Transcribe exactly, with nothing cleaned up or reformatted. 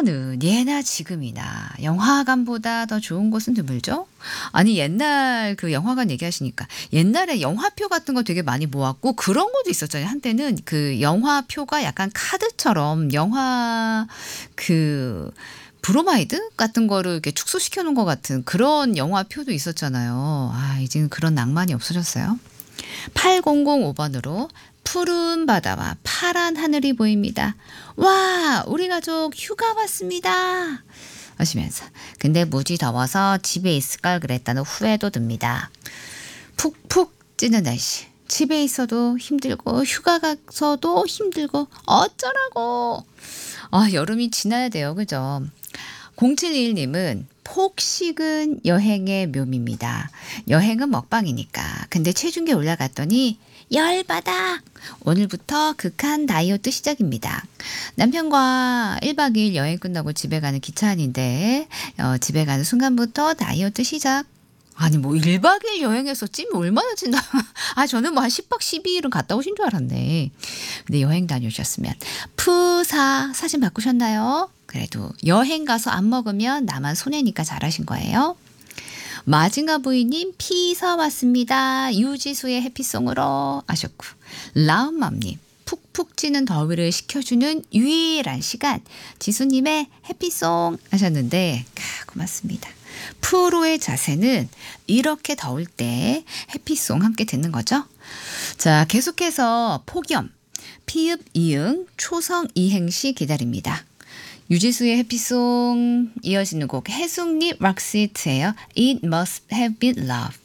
이거는 예나 지금이나 영화관보다 더 좋은 곳은 드물죠? 아니 옛날 그 영화관 얘기하시니까 옛날에 영화표 같은 거 되게 많이 모았고 그런 것도 있었잖아요. 한때는 그 영화표가 약간 카드처럼 영화 그 브로마이드 같은 거를 이렇게 축소시켜 놓은 것 같은 그런 영화표도 있었잖아요. 아 이제는 그런 낭만이 없어졌어요. 팔공공오 번으로 푸른 바다와 파란 하늘이 보입니다. 와, 우리 가족 휴가 왔습니다. 하시면서 근데 무지 더워서 집에 있을 걸 그랬다는 후회도 듭니다. 푹푹 찌는 날씨. 집에 있어도 힘들고 휴가 가서도 힘들고 어쩌라고. 아, 여름이 지나야 돼요. 그죠? 공칠이일 님은 폭식은 여행의 묘미입니다. 여행은 먹방이니까. 근데 체중계 올라갔더니 열받아. 오늘부터 극한 다이어트 시작입니다. 남편과 일박 이일 여행 끝나고 집에 가는 기차 안인데 어, 집에 가는 순간부터 다이어트 시작. 아니 뭐 일박 이일 여행해서 찌면 얼마나 찐다. 아 저는 뭐 한 십박 십이일은 갔다 오신 줄 알았네. 근데 여행 다녀오셨으면 푸사 사진 바꾸셨나요? 그래도 여행 가서 안 먹으면 나만 손해니까 잘하신 거예요. 마징가 부이님 피서 왔습니다. 유지수의 해피송으로 하셨고 라운맘님 푹푹 찌는 더위를 식혀주는 유일한 시간 지수님의 해피송 하셨는데 아, 고맙습니다. 프로의 자세는 이렇게 더울 때 해피송 함께 듣는 거죠. 자 계속해서 폭염 피읍 이응 초성 이행시 기다립니다. 유지수의 해피송 이어지는 곡 해숙님 락시트예요. It must have been love.